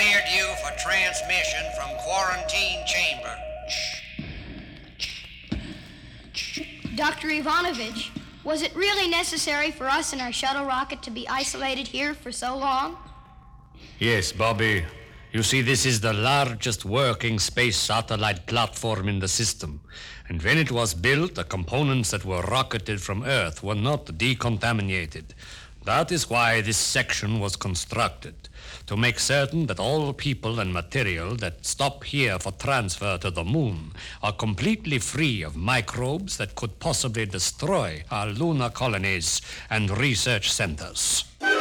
cleared you for transmission from quarantine chamber. Dr. Ivanovich, was it really necessary for us and our shuttle rocket to be isolated here for so long? Yes, Bobby. You see, this is the largest working space satellite platform in the system. And when it was built, the components that were rocketed from Earth were not decontaminated. That is why this section was constructed, to make certain that all people and material that stop here for transfer to the moon are completely free of microbes that could possibly destroy our lunar colonies and research centers.